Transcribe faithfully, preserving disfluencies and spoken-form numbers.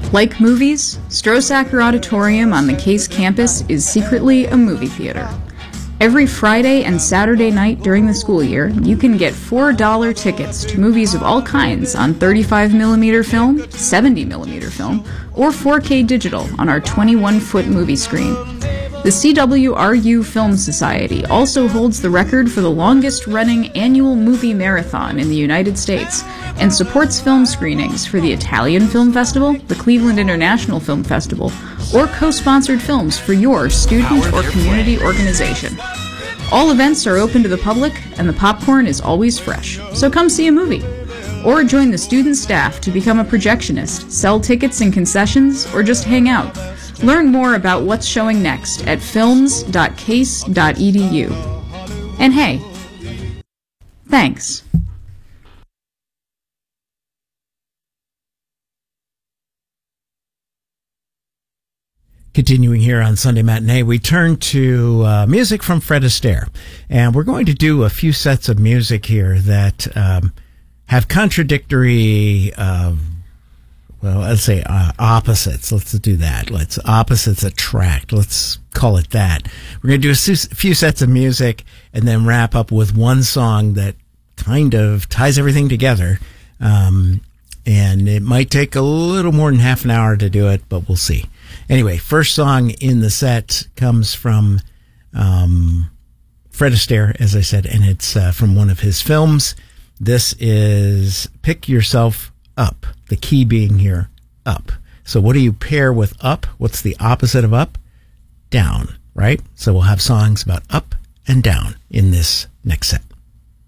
Like movies, Strosacker Auditorium on the Case campus is secretly a movie theater. Every Friday and Saturday night during the school year, you can get four dollar tickets to movies of all kinds on thirty-five millimeter film, seventy millimeter film, or four K digital on our twenty-one foot movie screen. The C W R U Film Society also holds the record for the longest-running annual movie marathon in the United States and supports film screenings for the Italian Film Festival, the Cleveland International Film Festival, or co-sponsored films for your student or community organization. All events are open to the public, and the popcorn is always fresh, so come see a movie. Or join the student staff to become a projectionist, sell tickets and concessions, or just hang out. Learn more about what's showing next at films dot case dot e d u. And hey, thanks. Continuing here on Sunday Matinee, we turn to uh, music from Fred Astaire. And we're going to do a few sets of music here that um, have contradictory uh, well, let's say uh, opposites. Let's do that. Let's opposites attract. Let's call it that. We're going to do a su- few sets of music and then wrap up with one song that kind of ties everything together. Um, and it might take a little more than half an hour to do it, but we'll see. Anyway, first song in the set comes from um, Fred Astaire, as I said, and it's uh, from one of his films. This is Pick Yourself Up. The key being here, up. So what do you pair with up? What's the opposite of up? Down, right? So we'll have songs about up and down in this next set.